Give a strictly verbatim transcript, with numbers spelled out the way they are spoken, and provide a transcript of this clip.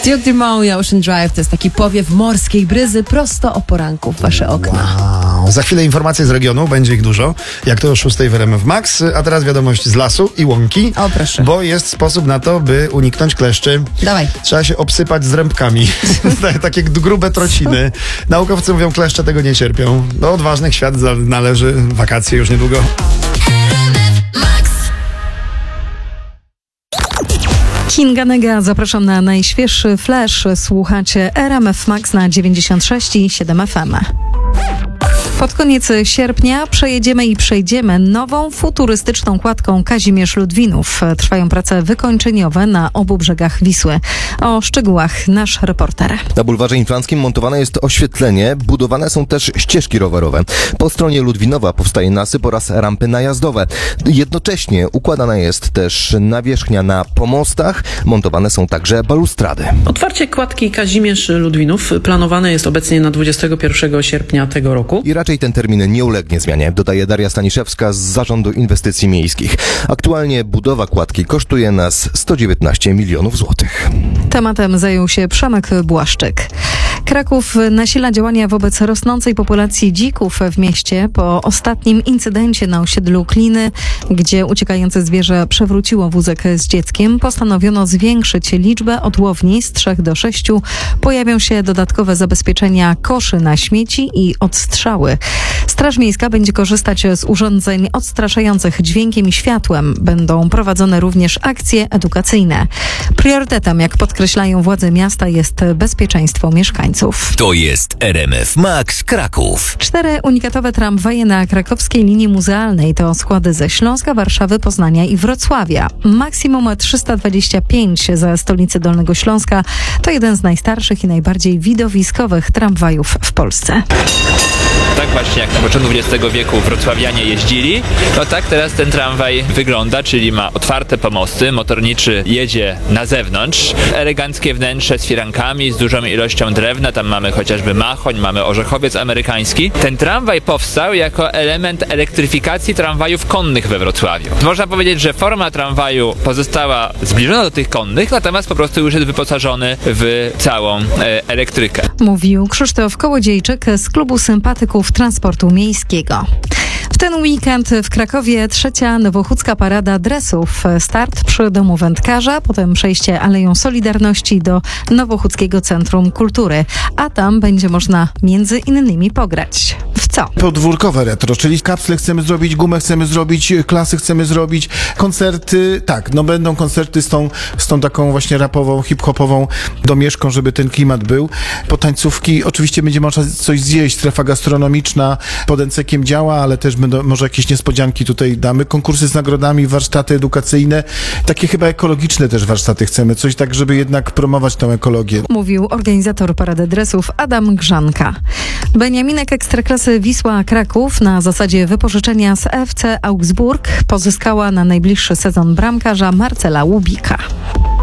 Duke Dumont i Ocean Drive to jest taki powiew morskiej bryzy prosto o poranku w wasze okna. Wow. Za chwilę informacje z regionu, będzie ich dużo, jak to o szóstej w R M F Max, a teraz wiadomość z lasu i łąki, O, proszę. bo jest sposób na to, by uniknąć kleszczy. Dawaj. Trzeba się obsypać zrębkami, takie grube trociny. Naukowcy mówią, kleszcze tego nie cierpią. Do odważnych świat należy, wakacje już niedługo. Kinga Nega, zapraszam na najświeższy flash. Słuchacie R M F Max na dziewięćdziesiąt sześć i siedem F M. Pod koniec sierpnia przejedziemy i przejdziemy nową, futurystyczną kładką Kazimierz-Ludwinów. Trwają prace wykończeniowe na obu brzegach Wisły. O szczegółach nasz reporter. Na bulwarze Inflanckim montowane jest oświetlenie, budowane są też ścieżki rowerowe. Po stronie Ludwinowa powstaje nasyp oraz rampy najazdowe. Jednocześnie układana jest też nawierzchnia na pomostach, montowane są także balustrady. Otwarcie kładki Kazimierz-Ludwinów planowane jest obecnie na dwudziestego pierwszego sierpnia tego roku. I raczej ten termin nie ulegnie zmianie, dodaje Daria Staniszewska z Zarządu Inwestycji Miejskich. Aktualnie budowa kładki kosztuje nas sto dziewiętnaście milionów złotych. Tematem zajął się Przemek Błaszczyk. Kraków nasila działania wobec rosnącej populacji dzików w mieście. Po ostatnim incydencie na osiedlu Kliny, gdzie uciekające zwierzę przewróciło wózek z dzieckiem, postanowiono zwiększyć liczbę odłowni z trzech do sześciu. Pojawią się dodatkowe zabezpieczenia koszy na śmieci i odstrzały. Straż Miejska będzie korzystać z urządzeń odstraszających dźwiękiem i światłem. Będą prowadzone również akcje edukacyjne. Priorytetem, jak podkreślają władze miasta, jest bezpieczeństwo mieszkańców. To jest R M F Max Kraków. Cztery unikatowe tramwaje na krakowskiej linii muzealnej to składy ze Śląska, Warszawy, Poznania i Wrocławia. Maksimum trzysta dwadzieścia pięć ze stolicy Dolnego Śląska to jeden z najstarszych i najbardziej widowiskowych tramwajów w Polsce. Tak właśnie jak na początku dwudziestego wieku wrocławianie jeździli, no tak teraz ten tramwaj wygląda, czyli ma otwarte pomosty, motorniczy jedzie na zewnątrz, eleganckie wnętrze z firankami, z dużą ilością drewna, tam mamy chociażby machoń, mamy orzechowiec amerykański. Ten tramwaj powstał jako element elektryfikacji tramwajów konnych we Wrocławiu. Można powiedzieć, że forma tramwaju pozostała zbliżona do tych konnych, natomiast po prostu już jest wyposażony w całą e, elektrykę. Mówił Krzysztof Kołodziejczyk z Klubu Sympatyków Transportu Miejskiego. W ten weekend w Krakowie trzecia nowochódzka parada dresów. Start przy Domu Wędkarza, potem przejście Aleją Solidarności do Nowochódzkiego Centrum Kultury. A tam będzie można między innymi pograć. W co? Podwórkowe retro, czyli kapsle chcemy zrobić, gumę chcemy zrobić, klasy chcemy zrobić, koncerty, tak, no będą koncerty z tą, z tą taką właśnie rapową, hip-hopową domieszką, żeby ten klimat był. Potańcówki, oczywiście będzie można coś zjeść, strefa gastronomiczna pod Encekiem działa, ale też będą, może jakieś niespodzianki tutaj damy, konkursy z nagrodami, warsztaty edukacyjne, takie chyba ekologiczne też warsztaty chcemy, coś tak, żeby jednak promować tę ekologię. Mówił organizator parady dresów Adam Grzanka. Beniaminek Ekstraklasy Wisła Kraków na zasadzie wypożyczenia z F C Augsburg pozyskała na najbliższy sezon bramkarza Marcela Łubika.